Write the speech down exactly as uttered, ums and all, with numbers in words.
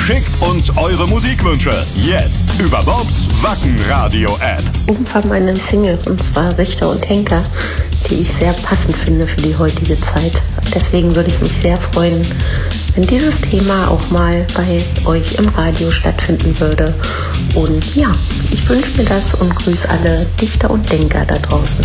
Schickt uns eure Musikwünsche jetzt über Bobs Wacken-Radio-App. Oben haben wir eine Single, und zwar Richter und Henker, die ich sehr passend finde für die heutige Zeit. Deswegen würde ich mich sehr freuen, wenn dieses Thema auch mal bei euch im Radio stattfinden würde. Und ja, ich wünsche mir das und grüße alle Dichter und Denker da draußen.